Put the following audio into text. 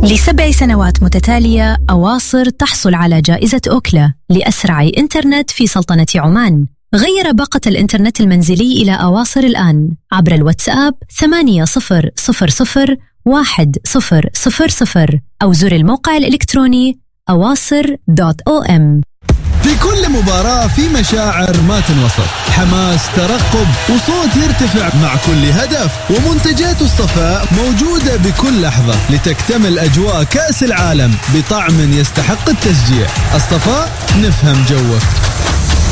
ل7 سنوات متتالية أواصر تحصل على جائزة أوكلا لأسرع إنترنت في سلطنة عمان. غير باقة الإنترنت المنزلي إلى أواصر الآن عبر الواتساب 8000 1000 أو زر الموقع الإلكتروني awasr.om. في كل مباراة في مشاعر ما تنوصف، حماس، ترقب وصوت يرتفع مع كل هدف، ومنتجات الصفاء موجودة بكل لحظة لتكتمل أجواء كأس العالم بطعم يستحق التشجيع. الصفاء نفهم جوك.